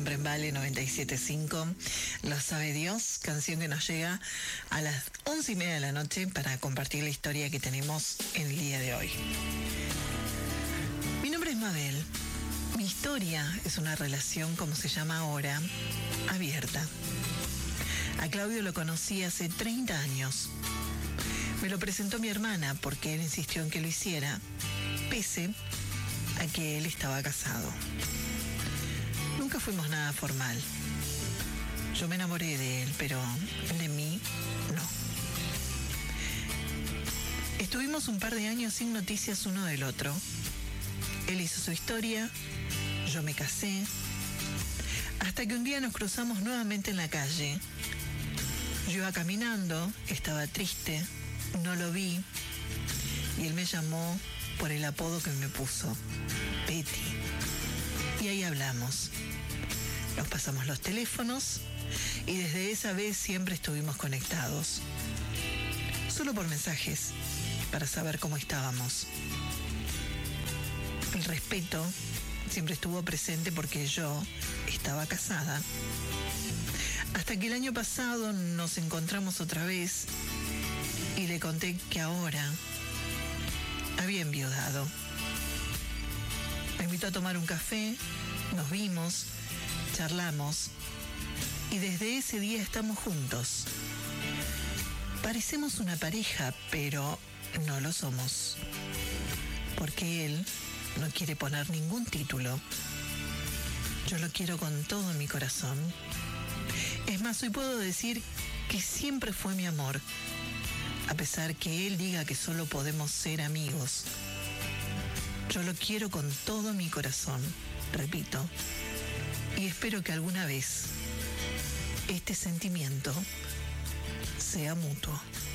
siempre en Vale 97.5. Lo sabe Dios, canción que nos llega a las 11:30 de la noche para compartir la historia que tenemos el día de hoy. Mi nombre es Mabel. Mi historia es una relación, como se llama ahora, abierta. A Claudio lo conocí hace 30 años. Me lo presentó mi hermana porque él insistió en que lo hiciera, pese a que él estaba casado. Nunca fuimos nada formal. Yo me enamoré de él, pero él de mí no. Estuvimos un par de años sin noticias uno del otro. Él hizo su historia, yo me casé, hasta que un día nos cruzamos nuevamente en la calle. Yo iba caminando, estaba triste, no lo vi, y él me llamó por el apodo que me puso, Betty. Y ahí hablamos. Nos pasamos los teléfonos y desde esa vez siempre estuvimos conectados. Solo por mensajes, para saber cómo estábamos. El respeto siempre estuvo presente porque yo estaba casada. Hasta que el año pasado nos encontramos otra vez y le conté que ahora había enviudado. Me invitó a tomar un café, nos vimos, charlamos y desde ese día estamos juntos. Parecemos una pareja, pero no lo somos. Porque él no quiere poner ningún título. Yo lo quiero con todo mi corazón. Es más, hoy puedo decir que siempre fue mi amor, a pesar que él diga que solo podemos ser amigos. Yo lo quiero con todo mi corazón, repito, y espero que alguna vez este sentimiento sea mutuo.